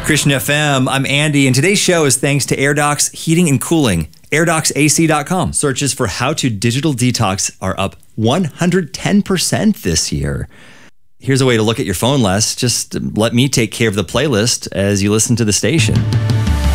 Christian FM, I'm Andy, and today's show is thanks to AirDocs Heating and Cooling. AirDocsAC.com. Searches for how to digital detox are up 110% this year. Here's a way to look at your phone less. Just let me take care of the playlist as you listen to the station.